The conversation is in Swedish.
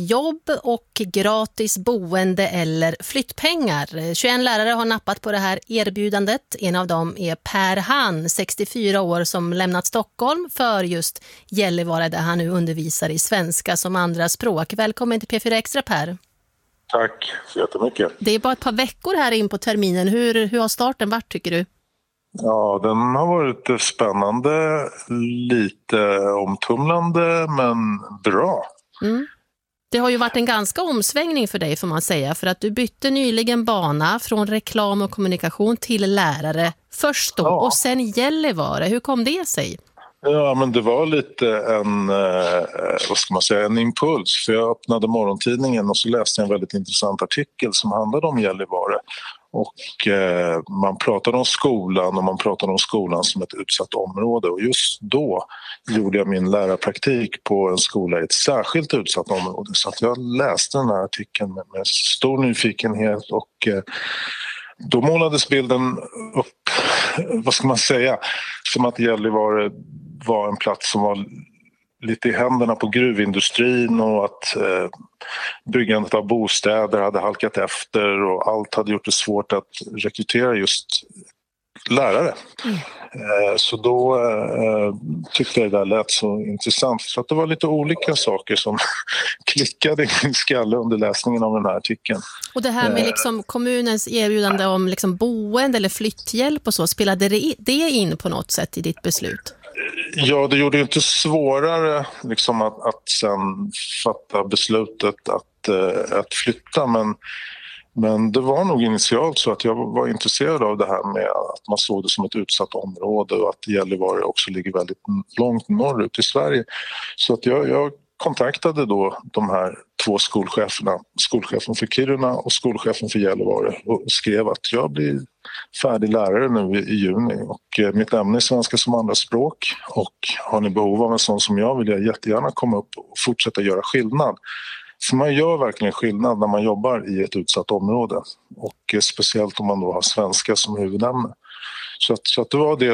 jobb och gratis boende eller flyttpengar. 21 lärare har nappat på det här erbjudandet. En av dem är Per Hann, 64 år, som lämnat Stockholm för just Gällivare där han nu undervisar i svenska som andra språk. Välkommen till P4 Extra, Per. Tack så jättemycket. Det är bara ett par veckor här in på terminen. Hur har starten varit, tycker du? Ja, den har varit spännande, lite omtumlande men bra. Det har ju varit en ganska omsvängning för dig, får man säga, för att du bytte nyligen bana från reklam och kommunikation till lärare först då och sen Gällivare. Hur kom det sig? Ja, men det var lite en impuls. För jag öppnade morgontidningen och så läste jag en väldigt intressant artikel som handlade om Gällivare. Och man pratade om skolan och man pratade om skolan som ett utsatt område. Och just då gjorde jag min lärarpraktik på en skola i ett särskilt utsatt område. Så att jag läste den här artikeln med stor nyfikenhet och då målades bilden upp, som att Gällivare var en plats som var lite i händerna på gruvindustrin och att byggandet av bostäder hade halkat efter och allt hade gjort det svårt att rekrytera just lärare. Så då tyckte jag det där lät så intressant, för att det var lite olika saker som klickade i min skalle under läsningen av den här artikeln. Och det här med liksom kommunens erbjudande om liksom boende eller flytthjälp och så, spelade det in på något sätt i ditt beslut? Ja, det gjorde ju inte svårare liksom att sen fatta beslutet att flytta, men det var nog initialt så att jag var intresserad av det här med att man såg det som ett utsatt område och att Gällivare också ligger väldigt långt norrut i Sverige. Så att jag kontaktade då de här två skolcheferna, skolchefen för Kiruna och skolchefen för Gällivare, och skrev att jag blir färdig lärare nu i juni och mitt ämne är svenska som andra språk, och har ni behov av en sån som jag vill jag jättegärna komma upp och fortsätta göra skillnad. För man gör verkligen skillnad när man jobbar i ett utsatt område, och speciellt om man då har svenska som huvudämne. Så att det var det